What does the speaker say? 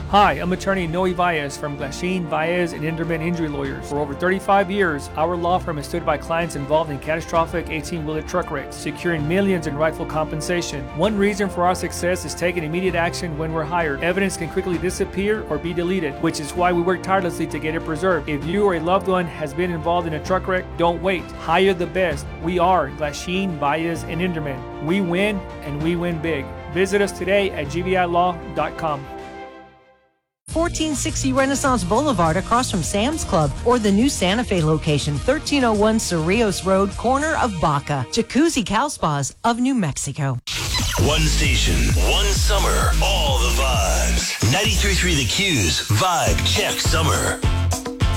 Hi, I'm attorney Noe Valles from Glasheen, Valles, and Inderman Injury Lawyers. For over 35 years, our law firm has stood by clients involved in catastrophic 18-wheeler truck wrecks, securing millions in rightful compensation. One reason for our success is taking immediate action when we're hired. Evidence can quickly disappear or be deleted, which is why we work tirelessly to get it preserved. If you or a loved one has been involved in a truck wreck, don't wait. Hire the best. We are Glasheen, Valles, and Inderman. We win, and we win big. Visit us today at gvilaw.com. 1460 Renaissance Boulevard across from Sam's Club, or the new Santa Fe location, 1301 Cerrillos Road, corner of Baca. Jacuzzi Cow Spas of New Mexico. One station, one summer, all the vibes. 93.3 The Q's Vibe Check Summer.